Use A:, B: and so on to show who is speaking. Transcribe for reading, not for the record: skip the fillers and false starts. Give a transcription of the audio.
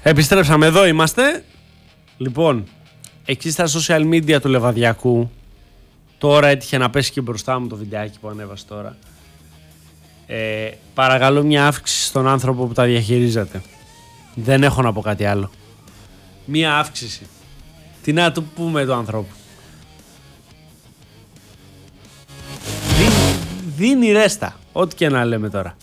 A: Επιστρέψαμε, εδώ είμαστε. Λοιπόν, εκεί στα social media του Λεβαδιακού, τώρα έτυχε να πέσει και μπροστά μου το βιντεάκι που ανέβασε τώρα. Παρακαλώ μια αύξηση στον άνθρωπο που τα διαχειρίζεται. Δεν έχω να πω κάτι άλλο. Μια αύξηση. Τι να του πούμε του ανθρώπου. Δίνει ρέστα. Ό,τι και να λέμε τώρα.